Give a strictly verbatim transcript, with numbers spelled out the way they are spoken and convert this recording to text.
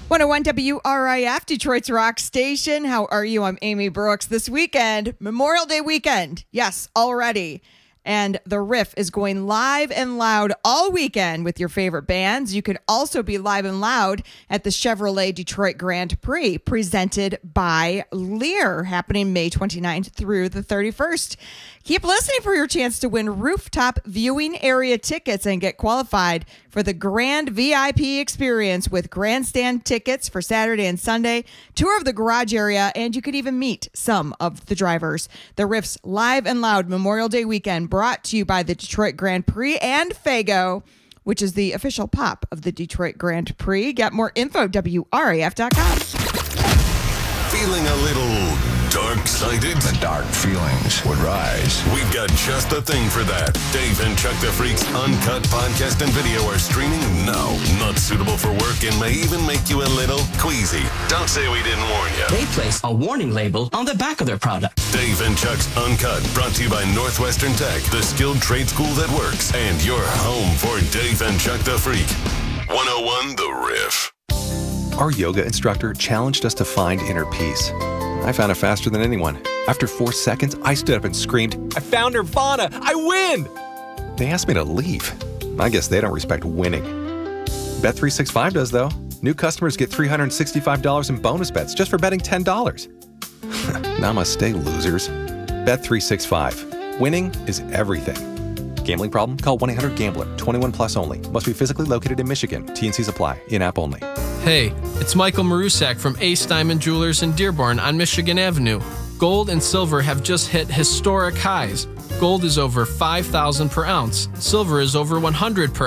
one oh one W R I F, Detroit's rock station. How are you? I'm Amy Brooks. This weekend, Memorial Day weekend. Yes, already. And the Riff is going live and loud all weekend with your favorite bands. You could also be live and loud at the Chevrolet Detroit Grand Prix, presented by Lear, happening May twenty-ninth through the thirty-first. Keep listening for your chance to win rooftop viewing area tickets and get qualified for the Grand V I P experience with grandstand tickets for Saturday and Sunday, tour of the garage area, and you could even meet some of the drivers. The Riff's Live and Loud Memorial Day weekend, brought to you by the Detroit Grand Prix and Fago, which is the official pop of the Detroit Grand Prix. Get more info at W R A F dot com. Feeling a little dark-sided? The dark feelings would rise. We've got just the thing for that. Dave and Chuck the Freak's uncut podcast and video are streaming now. Not suitable for work and may even make you a little queasy. Don't say we didn't warn you. They place a warning label on the back of their product. Dave and Chuck's Uncut, brought to you by Northwestern Tech, the skilled trade school that works, and your home for Dave and Chuck the Freak. one oh one The Riff. Our yoga instructor challenged us to find inner peace. I found it faster than anyone. After four seconds, I stood up and screamed, "I found Nirvana! I win!" They asked me to leave. I guess they don't respect winning. Bet three sixty-five does, though. New customers get three hundred sixty-five dollars in bonus bets just for betting ten dollars. Namaste, losers. Bet three sixty-five. Winning is everything. Gambling problem? Call one eight hundred gambler. twenty-one plus only. Must be physically located in Michigan. T and Cs apply. In-app only. Hey, it's Michael Marusak from Ace Diamond Jewelers in Dearborn on Michigan Avenue. Gold and silver have just hit historic highs. Gold is over five thousand per ounce. Silver is over one hundred per